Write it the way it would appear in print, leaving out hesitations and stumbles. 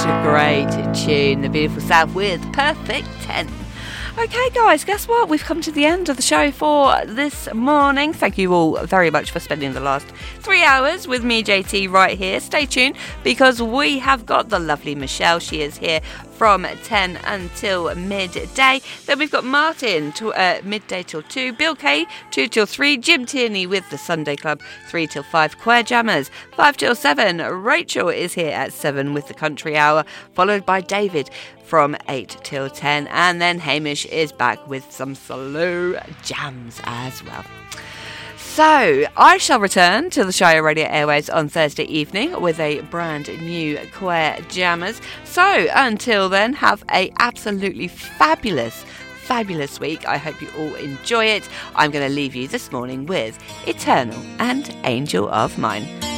a great tune, The Beautiful South with Perfect 10. Okay guys, guess what? We've come to the end of the show for this morning. Thank you all very much for spending the last 3 hours with me, JT, right here. Stay tuned because we have got the lovely Michelle. She is here from 10 until midday. Then we've got Martin to midday till 2, Bill K 2 till 3, Jim Tierney with the Sunday Club 3 till 5, Quare Jammers 5 till 7, Rachel is here at 7 with the Country Hour, followed by David from 8 till 10, and then Hamish is back with some slow jams as well. So, I shall return to the Shire Radio Airways on Thursday evening with a brand new Quare Jammers. So, until then, have a absolutely fabulous week. I hope you all enjoy it. I'm going to leave you this morning with Eternal and Angel of Mine.